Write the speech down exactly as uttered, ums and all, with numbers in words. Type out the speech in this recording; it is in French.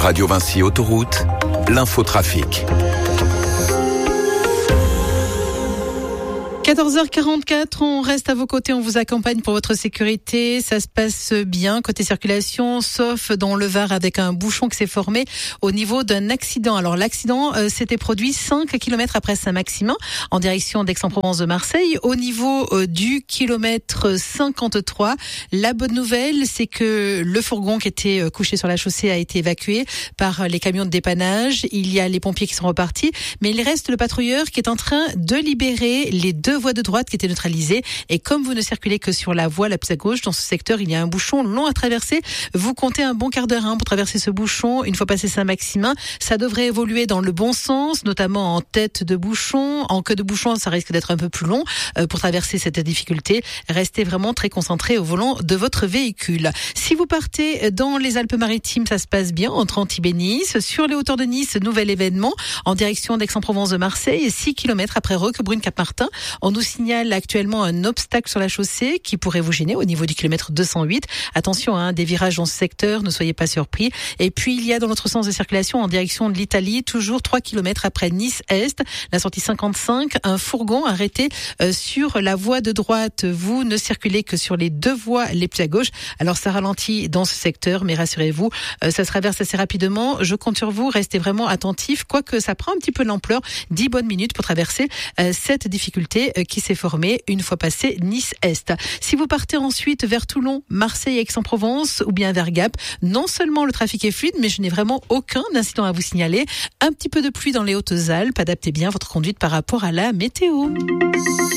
Radio Vinci Autoroute, l'infotrafic. quatorze heures quarante-quatre, on reste à vos côtés, on vous accompagne pour votre sécurité. Ça se passe bien côté circulation, sauf dans le Var avec un bouchon qui s'est formé au niveau d'un accident. Alors l'accident euh, s'était produit cinq kilomètres après Saint-Maximin en direction d'Aix-en-Provence de Marseille. Au niveau euh, du kilomètre cinquante-trois, la bonne nouvelle, c'est que le fourgon qui était euh, couché sur la chaussée a été évacué par les camions de dépannage. Il y a les pompiers qui sont repartis, mais il reste le patrouilleur qui est en train de libérer les deux voies de droite qui étaient neutralisées. Et comme vous ne circulez que sur la voie la plus à gauche, dans ce secteur, il y a un bouchon long à traverser. Vous comptez un bon quart d'heure hein, pour traverser ce bouchon. Une fois passé Saint-Maximin, ça devrait évoluer dans le bon sens, notamment en tête de bouchon. En queue de bouchon, ça risque d'être un peu plus long euh, pour traverser cette difficulté. Restez vraiment très concentré au volant de votre véhicule. Si vous partez dans les Alpes-Maritimes, ça se passe bien entre Antibes et Nice. Sur les hauteurs de Nice, nouvel événement en direction d'Aix-en-Provence de Marseille, six kilomètres après Roquebrune-Cap-Martin. On nous signale actuellement un obstacle sur la chaussée qui pourrait vous gêner au niveau du kilomètre deux cent huit. Attention, hein, des virages dans ce secteur, ne soyez pas surpris. Et puis, il y a dans l'autre sens de circulation en direction de l'Italie, toujours trois kilomètres après Nice-Est, la sortie cinquante-cinq, un fourgon arrêté euh, sur la voie de droite. Vous ne circulez que sur les deux voies les plus à gauche. Alors, ça ralentit dans ce secteur, mais rassurez-vous, euh, ça se traverse assez rapidement. Je compte sur vous, restez vraiment attentifs, quoique ça prend un petit peu l'ampleur, dix bonnes minutes pour traverser euh, cette difficulté qui s'est formée une fois passé Nice-Est. Si vous partez ensuite vers Toulon, Marseille, Aix-en-Provence ou bien vers Gap, non seulement le trafic est fluide, mais je n'ai vraiment aucun incident à vous signaler. Un petit peu de pluie dans les Hautes-Alpes, adaptez bien votre conduite par rapport à la météo.